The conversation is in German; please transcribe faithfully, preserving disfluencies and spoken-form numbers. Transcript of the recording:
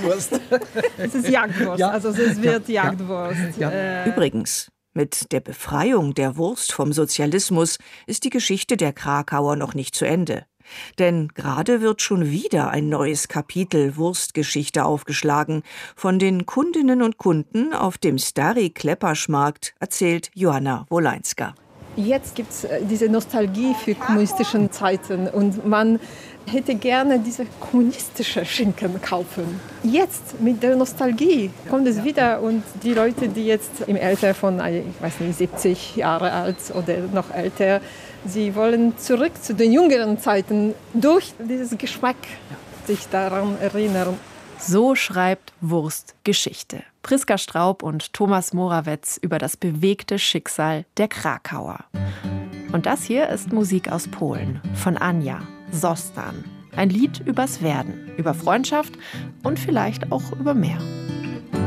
Jagdwurst. Es ist Jagdwurst, ja. Also es wird ja. Jagdwurst. Ja. Äh, Übrigens, mit der Befreiung der Wurst vom Sozialismus ist die Geschichte der Krakauer noch nicht zu Ende. Denn gerade wird schon wieder ein neues Kapitel Wurstgeschichte aufgeschlagen. Von den Kundinnen und Kunden auf dem Stary Klepaschmarkt erzählt Joanna Woleńska. Jetzt gibt es diese Nostalgie für kommunistische Zeiten und man hätte gerne diese kommunistische Schinken kaufen. Jetzt mit der Nostalgie kommt es wieder und die Leute, die jetzt im Alter von, ich weiß nicht, siebzig Jahre alt oder noch älter, sie wollen zurück zu den jüngeren Zeiten durch dieses Geschmack sich daran erinnern. So schreibt Wurst Geschichte. Priska Straub und Thomas Morawetz über das bewegte Schicksal der Krakauer. Und das hier ist Musik aus Polen von Anja, Zostań. Ein Lied übers Werden, über Freundschaft und vielleicht auch über mehr.